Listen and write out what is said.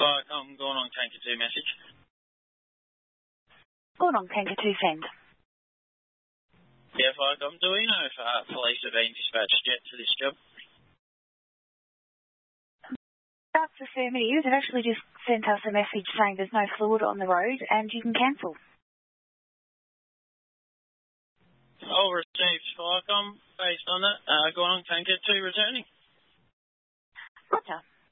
I'm going on Tanker 2 message. Going on Tanker 2 send. Yeah, Viacom, do we know if police have been dispatched yet to this job? That's affirmative. They've actually just sent us a message saying there's no fluid on the road and you can cancel. All received, Viacom. Based on that, going on Tanker 2 returning. Gotcha.